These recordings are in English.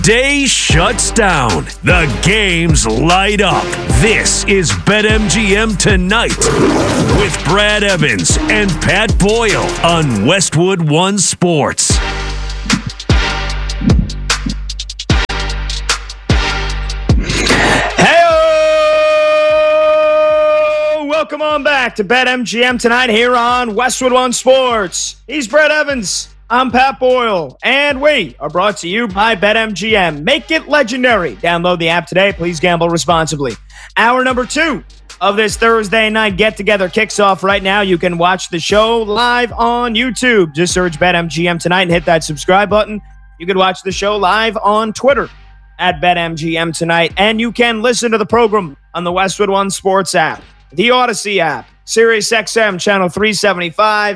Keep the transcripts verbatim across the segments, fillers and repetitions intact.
Day shuts down. The games light up. This is BetMGM Tonight with Brad Evans and Pat Boyle on Westwood One Sports. Hey, welcome on back to BetMGM Tonight here on Westwood One Sports. He's Brad Evans. I'm Pat Boyle, and we are brought to you by BetMGM. Make it legendary. Download the app today. Please gamble responsibly. Hour number two of this Thursday night get-together kicks off right now. You can watch the show live on YouTube. Just search BetMGM Tonight and hit that subscribe button. You can watch the show live on Twitter at BetMGM Tonight, and you can listen to the program on the Westwood One Sports app, the Odyssey app, SiriusXM Channel three seventy-five,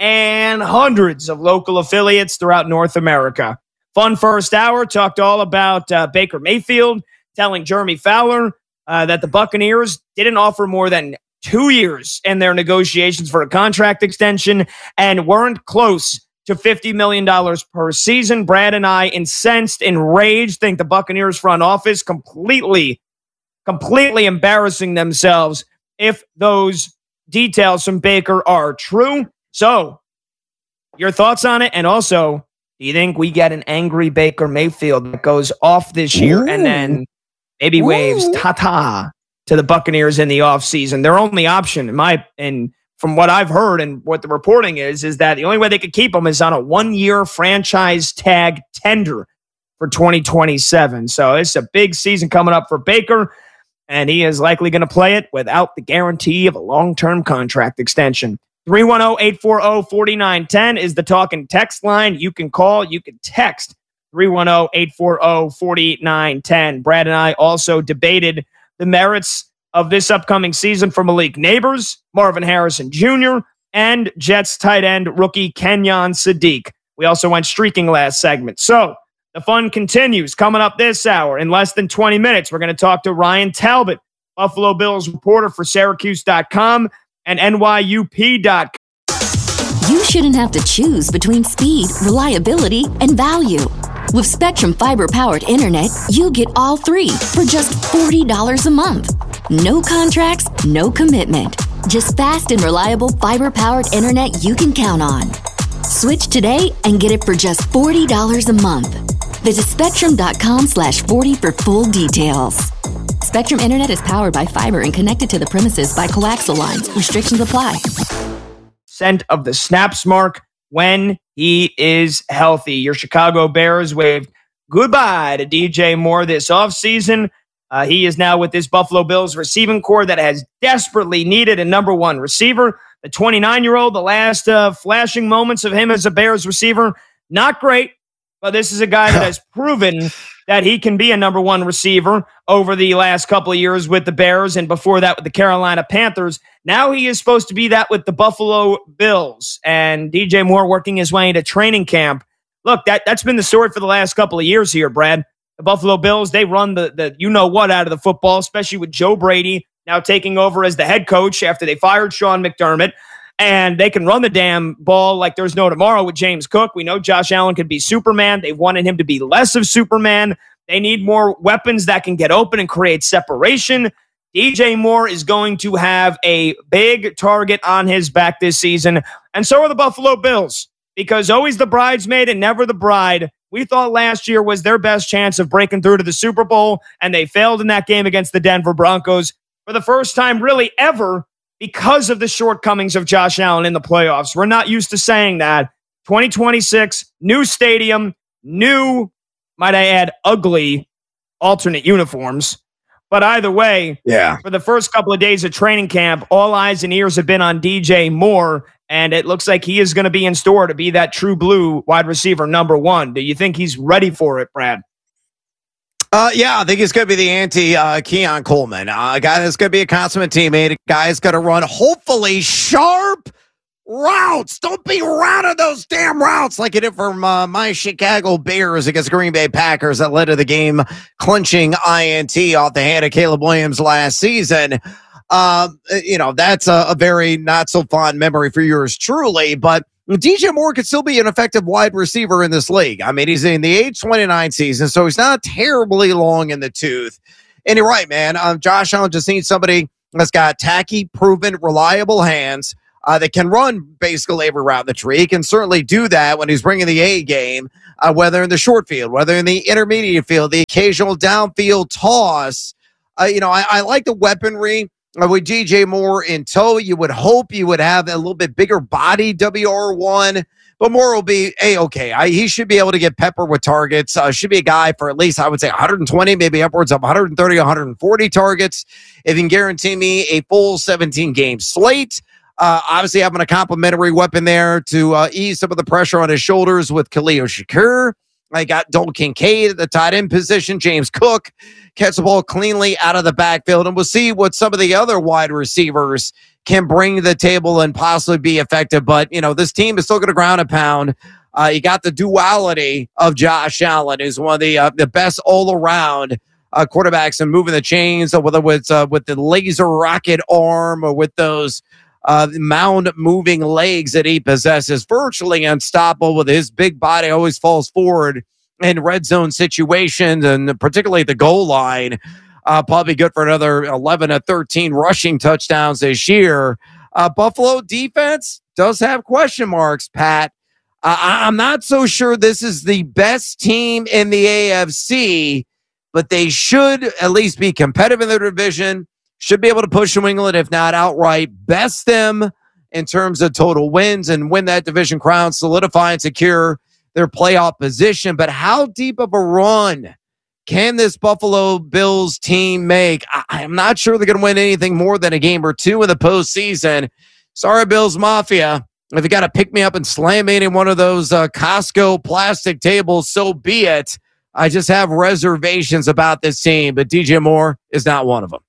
and hundreds of local affiliates throughout North America. Fun first hour, talked all about uh, Baker Mayfield, telling Jeremy Fowler uh, that the Buccaneers didn't offer more than two years in their negotiations for a contract extension and weren't close to fifty million dollars per season. Brad and I, incensed, enraged, think the Buccaneers front office completely, completely embarrassing themselves if those details from Baker are true. So, your thoughts on it, and also, do you think we get an angry Baker Mayfield that goes off this year Ooh. and then maybe Ooh. waves ta-ta to the Buccaneers in the offseason? Their only option, in my and from what I've heard and what the reporting is, is that the only way they could keep him is on a one-year franchise tag tender for twenty twenty-seven. So, it's a big season coming up for Baker, and he is likely going to play it without the guarantee of a long-term contract extension. three one zero, eight four zero, four nine one zero is the talk and text line. You can call, you can text three one zero, eight four zero, four nine one zero. Brad and I also debated the merits of this upcoming season for Malik Neighbors, Marvin Harrison Junior, and Jets tight end rookie Kenyon Sadiq. We also went streaking last segment. So the fun continues. Coming up this hour, in less than twenty minutes, we're going to talk to Ryan Talbot, Buffalo Bills reporter for Syracuse dot com and N Y U P dot com. You shouldn't have to choose between speed, reliability, and value. With Spectrum Fiber-powered internet, you get all three for just forty dollars a month. No contracts, no commitment. Just fast and reliable fiber-powered internet you can count on. Switch today and get it for just forty dollars a month. Visit Spectrum.com slash 40 for full details. Spectrum Internet is powered by fiber and connected to the premises by coaxial lines. Restrictions apply. Scent of the snaps mark when he is healthy. Your Chicago Bears waved goodbye to D J Moore this offseason. Uh, he is now with this Buffalo Bills receiving core that has desperately needed a number one receiver. The twenty-nine-year-old, the last uh, flashing moments of him as a Bears receiver, not great, but this is a guy that has proven that he can be a number one receiver over the last couple of years with the Bears and before that with the Carolina Panthers. Now he is supposed to be that with the Buffalo Bills, and D J Moore working his way into training camp. Look, that, that's been the story for the last couple of years here, Brad. The Buffalo Bills, they run the, the you-know-what out of the football, especially with Joe Brady now taking over as the head coach after they fired Sean McDermott. And they can run the damn ball like there's no tomorrow with James Cook. We know Josh Allen could be Superman. They wanted him to be less of Superman. They need more weapons that can get open and create separation. D J Moore is going to have a big target on his back this season. And so are the Buffalo Bills, because always the bridesmaid and never the bride. We thought last year was their best chance of breaking through to the Super Bowl, and they failed in that game against the Denver Broncos for the first time really ever, because of the shortcomings of Josh Allen in the playoffs. We're not used to saying that. twenty twenty-six, new stadium, new, might I add, ugly alternate uniforms. But either way, yeah. For the first couple of days of training camp, all eyes and ears have been on D J Moore, and it looks like he is going to be in store to be that true blue wide receiver number one. Do you think he's ready for it, Brad? Uh, yeah, I think he's going to be the anti-Keon uh, Coleman. Uh, a guy that's going to be a consummate teammate. A guy that's going to run, hopefully, sharp routes. Don't be running those damn routes like you did from uh, my Chicago Bears against Green Bay Packers that led to the game-clinching I N T off the hand of Caleb Williams last season. Uh, you know, that's a, a very not-so-fond memory for yours truly, but D J Moore could still be an effective wide receiver in this league. I mean, he's in the age twenty-nine season, so he's not terribly long in the tooth. And you're right, man. Um, Josh Allen just needs somebody that's got tacky, proven, reliable hands uh, that can run basically every route in the tree. He can certainly do that when he's bringing the A game, uh, whether in the short field, whether in the intermediate field, the occasional downfield toss. Uh, you know, I, I like the weaponry uh, with D J Moore in tow. You would hope you would have a little bit bigger body W R one, but Moore will be A-okay. I, he should be able to get peppered with targets. Uh, should be a guy for at least, I would say, one hundred twenty, maybe upwards of one hundred thirty, one hundred forty targets. If you can guarantee me a full seventeen-game slate. Uh, obviously, having a complimentary weapon there to uh, ease some of the pressure on his shoulders with Khalil Shakir. I got Dalton Kincaid at the tight end position. James Cook catch the ball cleanly out of the backfield. And we'll see what some of the other wide receivers can bring to the table and possibly be effective. But, you know, this team is still going to ground and pound. Uh, you got the duality of Josh Allen, who's one of the uh, the best all-around uh, quarterbacks in moving the chains, whether it's uh, with the laser rocket arm or with those Uh, mound-moving legs that he possesses, virtually unstoppable with his big body, always falls forward in red zone situations, and particularly at the goal line. Uh, probably good for another eleven to thirteen rushing touchdowns this year. Uh, Buffalo defense does have question marks, Pat. Uh, I- I'm not so sure this is the best team in the A F C, but they should at least be competitive in their division. Should be able to push New England, if not outright, best them in terms of total wins and win that division crown, solidify and secure their playoff position. But how deep of a run can this Buffalo Bills team make? I- I'm not sure they're going to win anything more than a game or two in the postseason. Sorry, Bills Mafia. If you got to pick me up and slam me in one of those uh, Costco plastic tables, so be it. I just have reservations about this team, but D J Moore is not one of them.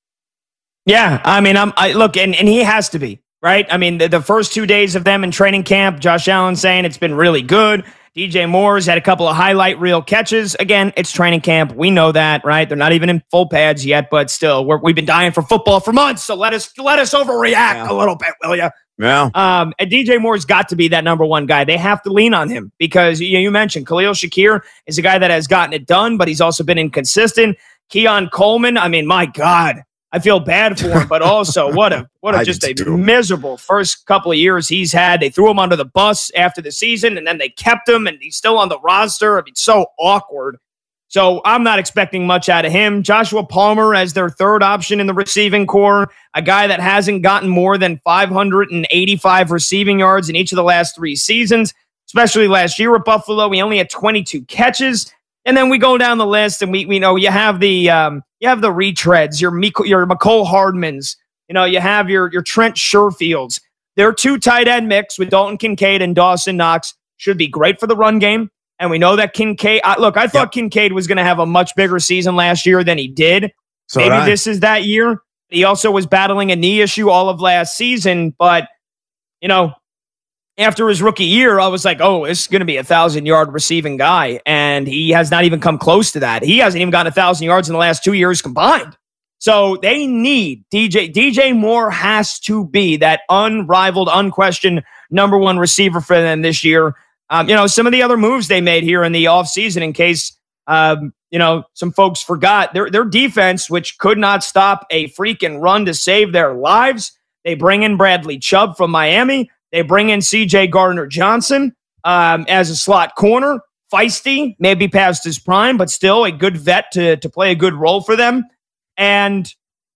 Yeah, I mean, I'm I look, and, and he has to be, right? I mean, the, the first two days of them in training camp, Josh Allen saying it's been really good. D J Moore's had a couple of highlight reel catches. Again, it's training camp. We know that, right? They're not even in full pads yet, but still, we're, we've been dying for football for months. So let us let us overreact yeah. a little bit, will you? Yeah. Um, and D J Moore's got to be that number one guy. They have to lean on him because you, you mentioned Khalil Shakir is a guy that has gotten it done, but he's also been inconsistent. Keon Coleman, I mean, my God. I feel bad for him, but also what a what a just a too. miserable first couple of years he's had. They threw him under the bus after the season, and then they kept him, and he's still on the roster. I mean, so awkward. So I'm not expecting much out of him. Joshua Palmer as their third option in the receiving core, a guy that hasn't gotten more than five hundred eighty-five receiving yards in each of the last three seasons, especially last year with Buffalo. We only had twenty-two catches. And then we go down the list, and we we know you have the um, you have the retreads, your Miko, your McCole Hardmans, you know, you have your your Trent Sherfields. Their two tight end mix with Dalton Kincaid and Dawson Knox should be great for the run game. And we know that Kincaid. I, look, I thought yep. Kincaid was going to have a much bigger season last year than he did. So Maybe did this is that year. He also was battling a knee issue all of last season, but you know. After his rookie year, I was like, oh, this is going to be a thousand-yard receiving guy, and he has not even come close to that. He hasn't even gotten a thousand yards in the last two years combined. So they need D J. D J Moore has to be that unrivaled, unquestioned number one receiver for them this year. Um, you know, some of the other moves they made here in the offseason, in case, um, you know, some folks forgot, their, their defense, which could not stop a freaking run to save their lives. They bring in Bradley Chubb from Miami. They bring in C J Gardner-Johnson um, as a slot corner. Feisty, maybe past his prime, but still a good vet to, to play a good role for them. And,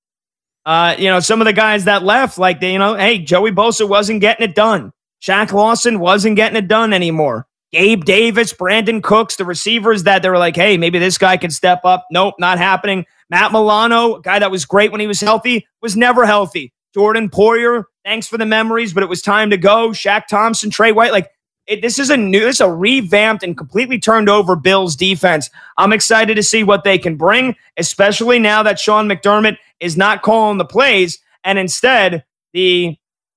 uh, you know, some of the guys that left, like, they, you know, hey, Joey Bosa wasn't getting it done. Shaq Lawson wasn't getting it done anymore. Gabe Davis, Brandon Cooks, the receivers that they were like, hey, maybe this guy can step up. Nope, not happening. Matt Milano, a guy that was great when he was healthy, was never healthy. Jordan Poyer, thanks for the memories, but it was time to go. Shaq Thompson, Trey White, like it, this is a new, this is a revamped and completely turned over Bills defense. I'm excited to see what they can bring, especially now that Sean McDermott is not calling the plays, and instead the,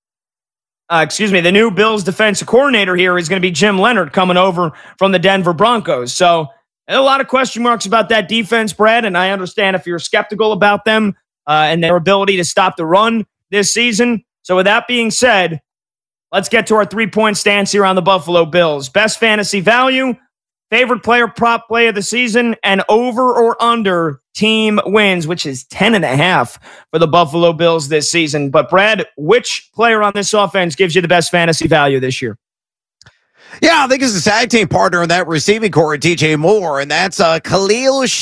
uh, excuse me, the new Bills defensive coordinator here is going to be Jim Leonard coming over from the Denver Broncos. So a lot of question marks about that defense, Brad, and I understand if you're skeptical about them uh, and their ability to stop the run this season. So with that being said, Let's get to our three-point stance here on the Buffalo Bills. Best fantasy value, favorite player prop play of the season, and over or under team wins, which is ten and a half for the Buffalo Bills this season. But Brad, which player on this offense gives you the best fantasy value this year? Yeah, I think it's a tag team partner in that receiving core, D J Moore, and that's uh, Khalil